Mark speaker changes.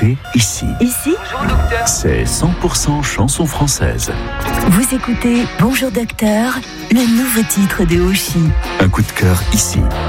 Speaker 1: écoutez ici.
Speaker 2: Ici,
Speaker 1: C'est 100% chanson française.
Speaker 2: vous écoutez Bonjour Docteur, le nouveau titre de Oshi.
Speaker 1: Un coup de cœur ici.